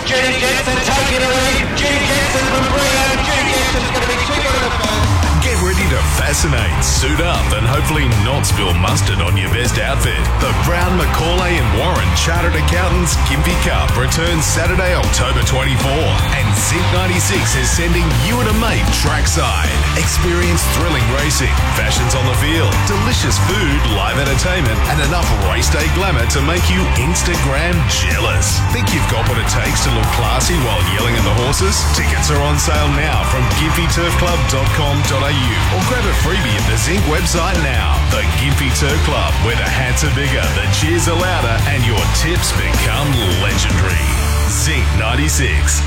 Judy Jensen taking a lead. Judy Jensen from Brio. Judy Jensen's going to be quick on the first. Get ready to fascinate, suit up and hopefully not spill mustard on your best outfit. The Brown, Macaulay and Warren Chartered Accountants Gympie Cup returns Saturday, October 24. And Zinc 96 is sending you and a mate trackside. Experience thrilling racing, fashions on the field, delicious food, live entertainment and enough race day glamour to make you Instagram jealous. Think you've got what it takes to look classy while yelling at the horses? Tickets are on sale now from gympieturfclub.com.au or grab a freebie at the Zinc website now. The Gympie Turf Club, where the hats are bigger, the cheers are louder and your tips become legendary. Zinc 96.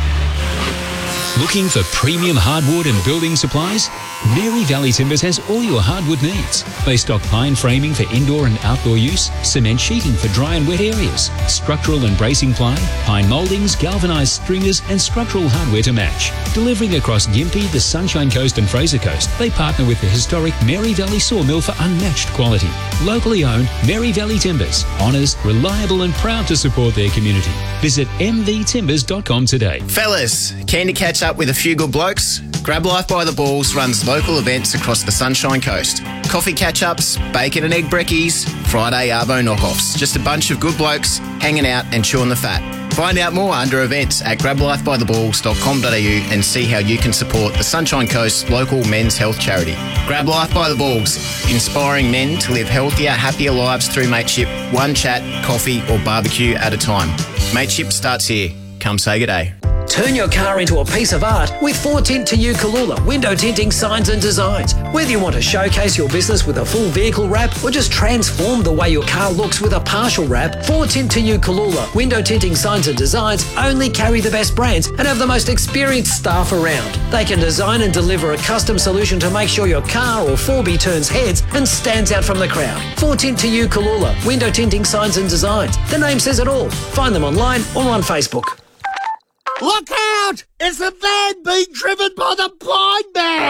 Looking for premium hardwood and building supplies? Mary Valley Timbers has all your hardwood needs. They stock pine framing for indoor and outdoor use, cement sheeting for dry and wet areas, structural and bracing ply, pine mouldings, galvanised stringers and structural hardware to match. Delivering across Gympie, the Sunshine Coast and Fraser Coast, they partner with the historic Mary Valley Sawmill for unmatched quality. Locally owned, Mary Valley Timbers. Honest, reliable and proud to support their community. Visit mvtimbers.com today. Fellas, keen to catch up with a few good blokes? Grab Life by the Balls runs local events across the Sunshine Coast. Coffee catch-ups, bacon and egg brekkies, Friday arvo knockoffs. Just a bunch of good blokes hanging out and chewing the fat. Find out more under events at grablifebytheballs.com.au and see how you can support the Sunshine Coast local men's health charity. Grab Life by the Balls, inspiring men to live healthier, happier lives through mateship, one chat, coffee or barbecue at a time. Mateship starts here. Come say good day. Turn your car into a piece of art with 4Tint to You Kalula window tinting signs and designs. Whether you want to showcase your business with a full vehicle wrap or just transform the way your car looks with a partial wrap, 4Tint to You Kalula window tinting signs and designs only carry the best brands and have the most experienced staff around. They can design and deliver a custom solution to make sure your car or 4B turns heads and stands out from the crowd. 4Tint to You Kalula window tinting signs and designs. The name says it all. Find them online or on Facebook. Look out! It's a van being driven by the blind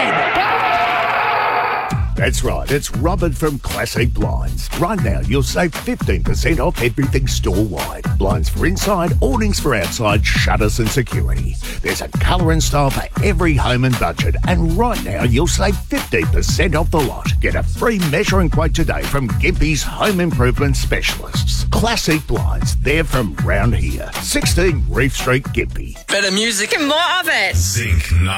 man! That's right, it's Robert from Classic Blinds. Right now, you'll save 15% off everything store-wide. Blinds for inside, awnings for outside, shutters and security. There's a colour and style for every home and budget. And right now, you'll save 15% off the lot. Get a free measuring quote today from Gympie's Home Improvement Specialists. Classic Blinds, they're from round here. 16 Reef Street, Gympie. Better music and more of it. Zinc